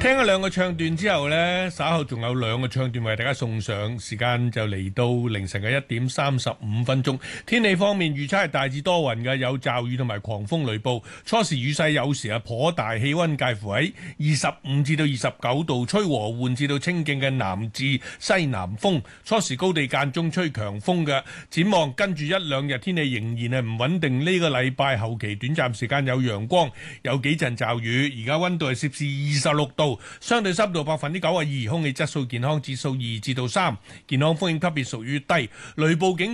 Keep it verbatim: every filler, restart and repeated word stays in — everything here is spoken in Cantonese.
聽咗兩個唱段之後呢，稍後仲有兩個唱段為大家送上，時間就嚟到凌晨嘅一點三十五分鐘。天氣方面預測係大致多雲嘅，有驟雨同埋狂風雷暴，初時雨勢有時係頗大，氣溫介乎喺二十五至到二十九度，吹和緩至到清勁嘅南至西南風，初時高地間中吹強風嘅。展望跟住一兩日天氣仍然係唔穩定，呢個禮拜後期短暫時間有陽光，有幾陣驟雨。而家溫度係攝氏二十六度。相對濕度百分之九十二，空氣質素健康指數二至到三，健康風險級別屬於低，雷暴警告